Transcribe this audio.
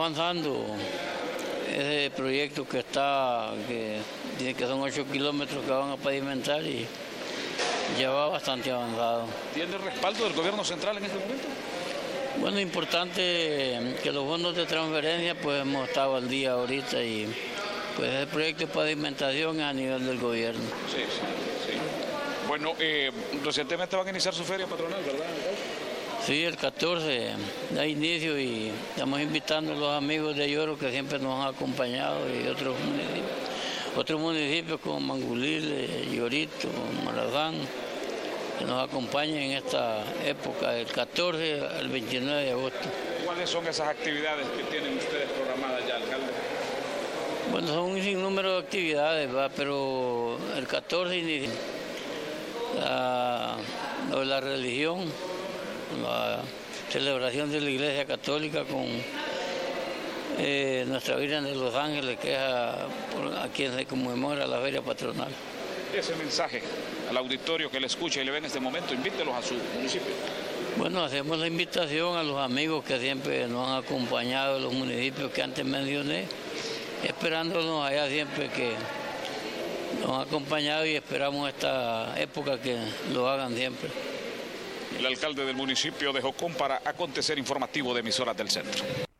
avanzando ese proyecto que dice que son 8 kilómetros que van a pavimentar y ya va bastante avanzado. ¿Tiene respaldo del gobierno central en este momento? Bueno, importante que los fondos de transferencia pues hemos estado al día ahorita y pues el proyecto de pavimentación es a nivel del gobierno. Sí. Bueno, recientemente van a iniciar su feria patronal, ¿verdad? Sí, el 14 da inicio y estamos invitando a los amigos de Lloro que siempre nos han acompañado y otros municipios como Mangulil, Llorito, Marazán, que nos acompañan en esta época del 14 al 29 de agosto. ¿Cuáles son esas actividades que tienen ustedes programadas ya, alcalde? Bueno, son un sinnúmero de actividades, ¿va? Pero el 14 inicia la religión, la celebración de la Iglesia Católica con Nuestra Virgen de los Ángeles, que es a quien se conmemora la feria patronal. Ese mensaje al auditorio que le escucha y le ve en este momento, invítelos a su municipio. Bueno, hacemos la invitación a los amigos que siempre nos han acompañado en los municipios que antes mencioné, esperándonos allá siempre que nos han acompañado y esperamos esta época que lo hagan siempre. El alcalde del municipio de Jocón para Acontecer Informativo de Emisoras del Centro.